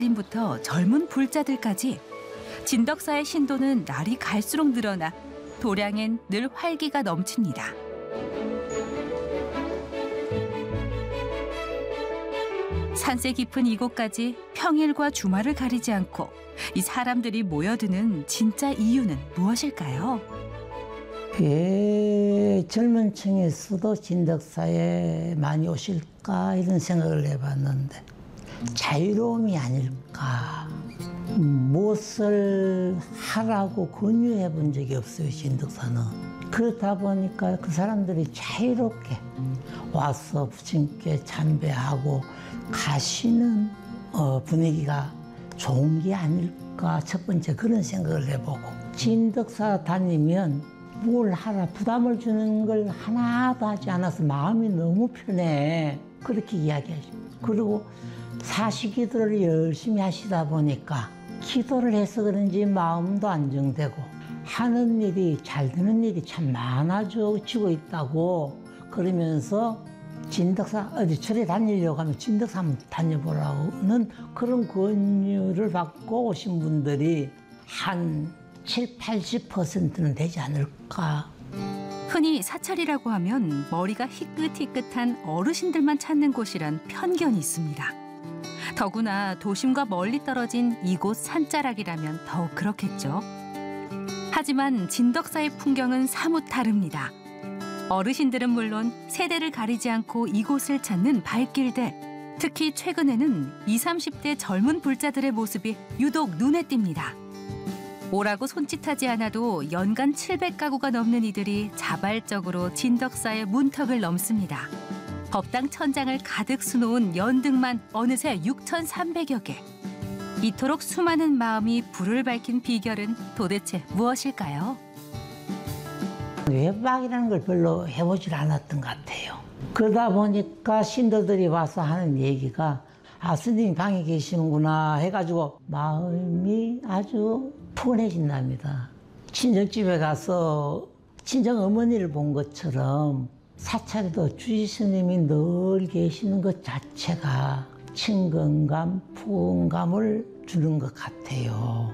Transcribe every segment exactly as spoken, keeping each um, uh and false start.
부터 젊은 불자들까지 진덕사의 신도는 날이 갈수록 늘어나 도량엔 늘 활기가 넘칩니다. 산세 깊은 이곳까지 평일과 주말을 가리지 않고 이 사람들이 모여드는 진짜 이유는 무엇일까요? 왜 젊은 층에서도 진덕사에 많이 오실까 이런 생각을 해봤는데 자유로움이 아닐까. 무엇을 하라고 권유해 본 적이 없어요, 진덕사는. 그렇다 보니까 그 사람들이 자유롭게 와서 부처님께 참배하고 가시는 어, 분위기가 좋은 게 아닐까. 첫 번째 그런 생각을 해보고, 진덕사 다니면 뭘 하라 부담을 주는 걸 하나도 하지 않아서 마음이 너무 편해. 그렇게 이야기하죠. 그리고 사시기도를 열심히 하시다 보니까 기도를 해서 그런지 마음도 안정되고 하는 일이 잘 되는 일이 참 많아지고 있다고. 그러면서 진덕사 어디 절에 다니려고 하면 진덕사 한번 다녀보라고는 그런 권유를 받고 오신 분들이 한 칠십, 팔십 퍼센트는 되지 않을까. 흔히 사찰이라고 하면 머리가 희끗희끗한 어르신들만 찾는 곳이란 편견이 있습니다. 더구나 도심과 멀리 떨어진 이곳 산자락이라면 더욱 그렇겠죠. 하지만 진덕사의 풍경은 사뭇 다릅니다. 어르신들은 물론 세대를 가리지 않고 이곳을 찾는 발길들. 특히 최근에는 이십, 삼십 대 젊은 불자들의 모습이 유독 눈에 띕니다. 오라고 손짓하지 않아도 연간 칠백 가구가 넘는 이들이 자발적으로 진덕사의 문턱을 넘습니다. 법당 천장을 가득 수놓은 연등만 어느새 육천삼백여 개. 이토록 수많은 마음이 불을 밝힌 비결은 도대체 무엇일까요? 외박이라는 걸 별로 해보질 않았던 것 같아요. 그러다 보니까 신도들이 와서 하는 얘기가 아, 스님이 방에 계시는구나 해가지고 마음이 아주 푸근해진답니다. 친정집에 가서 친정 어머니를 본 것처럼 사찰에도 주지 스님이 늘 계시는 것 자체가 친근감, 푸근감을 주는 것 같아요.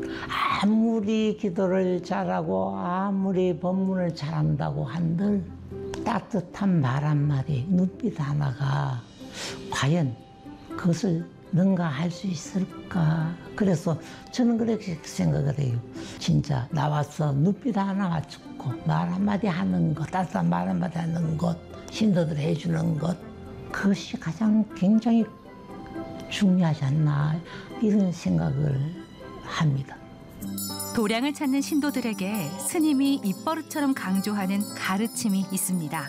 아무리 기도를 잘하고 아무리 법문을 잘한다고 한들 따뜻한 말 한마디, 눈빛 하나가 과연 그것을 능가할 수 있을까. 그래서 저는 그렇게 생각을 해요. 진짜 나와서 눈빛 하나 맞추고 말 한마디 하는 것, 따뜻한 말 한마디 하는 것, 신도들 해주는 것, 그것이 가장 굉장히 중요하지 않나 이런 생각을 합니다. 도량을 찾는 신도들에게 스님이 입버릇처럼 강조하는 가르침이 있습니다.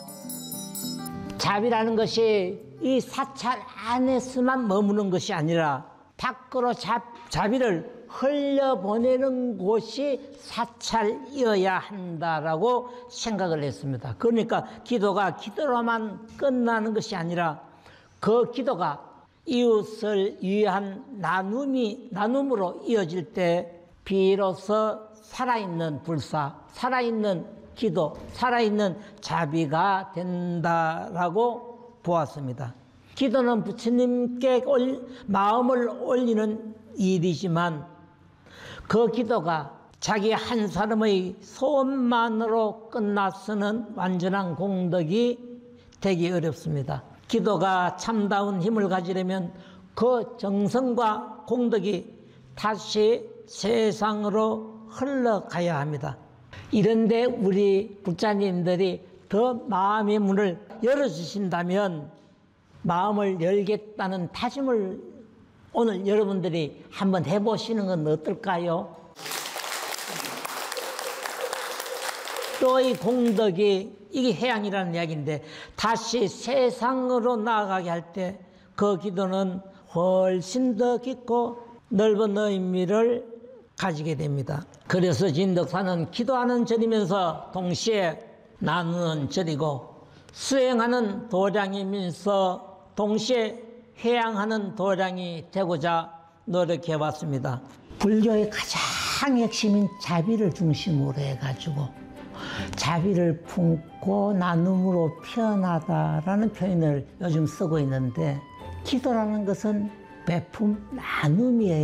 잡이라는 것이 이 사찰 안에서만 머무는 것이 아니라 밖으로 잡, 자비를 흘려보내는 곳이 사찰이어야 한다라고 생각을 했습니다. 그러니까 기도가 기도로만 끝나는 것이 아니라 그 기도가 이웃을 위한 나눔이, 나눔으로 이어질 때 비로소 살아있는 불사, 살아있는 기도, 살아있는 자비가 된다라고 보았습니다. 기도는 부처님께 올, 마음을 올리는 일이지만 그 기도가 자기 한 사람의 소원만으로 끝나서는 완전한 공덕이 되기 어렵습니다. 기도가 참다운 힘을 가지려면 그 정성과 공덕이 다시 세상으로 흘러가야 합니다. 이런데 우리 불자님들이 더 마음의 문을 열어주신다면 마음을 열겠다는 다짐을 오늘 여러분들이 한번 해보시는 건 어떨까요? 또 이 공덕이 이게 해양이라는 이야기인데 다시 세상으로 나아가게 할 때 그 기도는 훨씬 더 깊고 넓은 의미를 가지게 됩니다. 그래서 진덕사는 기도하는 절이면서 동시에 나누는 절이고 수행하는 도량이면서 동시에 회양하는 도량이 되고자 노력해왔습니다. 불교의 가장 핵심인 자비를 중심으로 해가지고 자비를 품고 나눔으로 표현하다라는 표현을 요즘 쓰고 있는데 기도라는 것은 베품 나눔이에요.